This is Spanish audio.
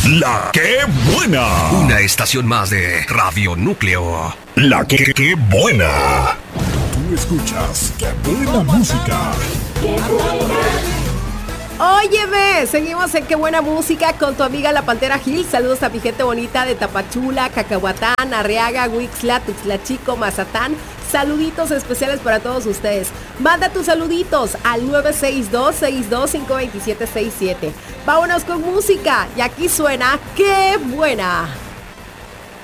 La que buena. Una estación más de Radio Núcleo. La que buena. Tú escuchas Qué buena música. Óyeme, seguimos en Qué buena música con tu amiga La Pantera Gil. Saludos a mi gente bonita de Tapachula, Cacahuatán, Arriaga, Huixla, Tuxtla Chico, Mazatán. Saluditos especiales para todos ustedes. Manda tus saluditos al 962-625-2767. Vámonos con música y aquí suena Qué buena.